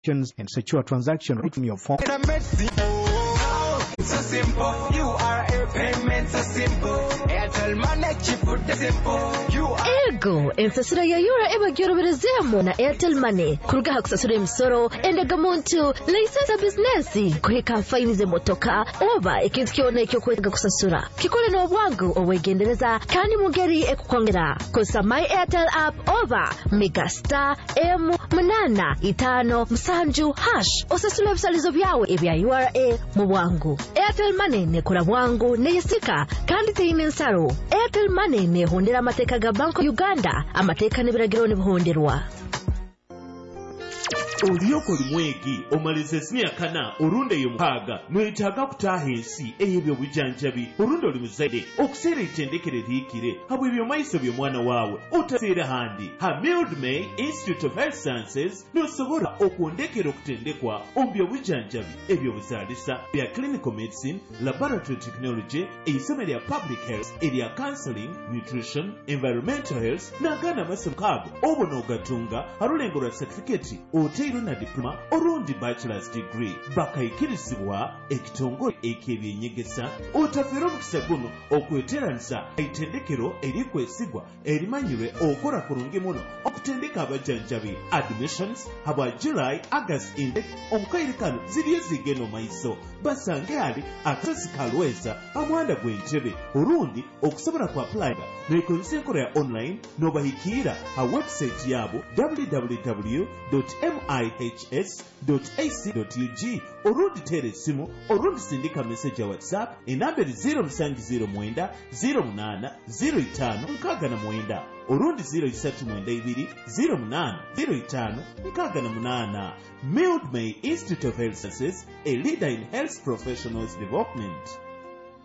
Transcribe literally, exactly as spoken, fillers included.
and secure transaction right from your phone. It's so simple. You are a payment so simple. Airtel Money chiput simple. You are Ego enfasira ya yura eba gyoroberezemo na Airtel Money kurugaha kusasura emisoro endaga muntu license business kuheka fine ze motoka oba ikintu kyone cyo kwega kusasura kikole no bwangu owegendereza kandi mugeri ekukongera kosa my Airtel app oba megastar m munana itano msanju hash osasura ebisalizo byawe ebya U R A mu bwangu. Airtel Money ne kora bwangu ne yesika kandi teyine nsaro. Airtel Money ne hondera amateka ga Banko Uganda amateka ne biragiro ne buhonderwa. Oliyoko lumwegi omalize siniya kana orunde yomukaga mwetaga kutaha ensi eyebyo bujanjabi orunde oli muzaide okuseera itendekere liikire habwe ebyo maiso by'omwana waawe otaseera handi ha Mildred May Institute of Health Sciences nosobola okwondekera okutendekwa ombyo bujanjabi ebyo buzaalisa bya clinical medicine, laboratory technology, eisomo lya public health, erya counseling, nutrition, environmental health n'agana amasomo kaago obona ogatunga alulengolwa certificate ote na diploma orundi bachelor's degree bakayikirizibwa ekitongole ek'ebyenyegesa otafera omukisa guno okweteranisa eitendekero erikwesigwa erimanyirwe okola kurungi muno okutendeka abajanjabi. Admissions habwa July August intake omukaire kano ziriyo zigenda omaiso basange ali akasasi kalweza amwanda gw'entebe orundi okusobola ku applyinga nekozesa enkola ya online n'obahikira ha website yabo w w w dot m i h s dot a c dot u g orundi tere esimu orundi sindika message ya WhatsApp enamberi zero musanju zero mwenda zero munana zero itano nkaaga na mwenda orundi zero isatu mwenda ibiri zero munana zero itano nkaaga na munana. Mildred May Institute of Health Sciences, a leader in health professionals development.